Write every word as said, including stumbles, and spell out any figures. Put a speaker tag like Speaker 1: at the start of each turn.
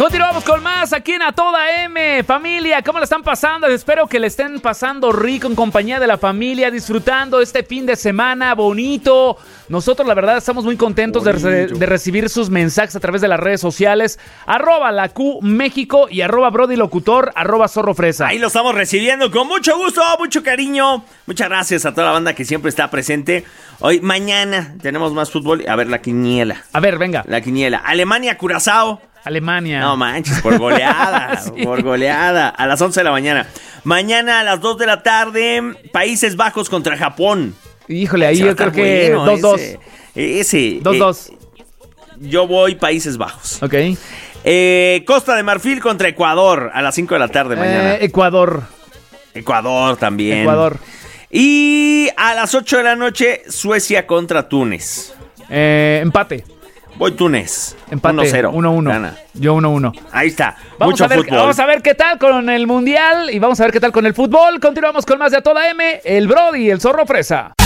Speaker 1: Continuamos con más aquí en A Toda M. Familia, ¿cómo la están pasando? Espero que le estén pasando rico en compañía de la familia, disfrutando este fin de semana bonito. Nosotros, la verdad, estamos muy contentos de, re- de recibir sus mensajes a través de las redes sociales. Arroba la Q México y arroba Brody Locutor, arroba Zorro Fresa.
Speaker 2: Ahí lo estamos recibiendo con mucho gusto, mucho cariño. Muchas gracias a toda la banda que siempre está presente. Hoy, mañana, tenemos más fútbol. A ver, la quiniela.
Speaker 1: A ver, venga.
Speaker 2: La quiniela. Alemania, Curazao.
Speaker 1: Alemania.
Speaker 2: No manches, por goleada, sí. por goleada. A las once de la mañana. Mañana a las dos de la tarde, Países Bajos contra Japón.
Speaker 1: Híjole, ahí yo creo que dos dos.
Speaker 2: Ese.
Speaker 1: dos dos.
Speaker 2: Eh, yo voy Países Bajos.
Speaker 1: Ok.
Speaker 2: Eh, Costa de Marfil contra Ecuador a las cinco de la tarde mañana.
Speaker 1: Eh, Ecuador.
Speaker 2: Ecuador también.
Speaker 1: Ecuador.
Speaker 2: Y a las ocho de la noche, Suecia contra Túnez.
Speaker 1: Eh, empate.
Speaker 2: Voy Túnez.
Speaker 1: Empate.
Speaker 2: uno cero.
Speaker 1: uno uno.
Speaker 2: Gana.
Speaker 1: Yo uno uno.
Speaker 2: Ahí está.
Speaker 1: Vamos
Speaker 2: Mucho
Speaker 1: a ver,
Speaker 2: fútbol.
Speaker 1: Vamos a ver qué tal con el Mundial y vamos a ver qué tal con el fútbol. Continuamos con más de A Toda M. El Brody, el Zorro Fresa.